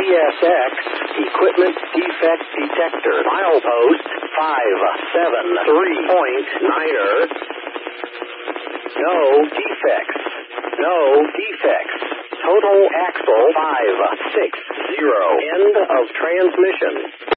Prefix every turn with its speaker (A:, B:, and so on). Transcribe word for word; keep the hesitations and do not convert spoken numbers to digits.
A: S X Equipment Defect Detector. Milepost five seven three point niner. No defects. No defects. Total axle five six zero. End of transmission.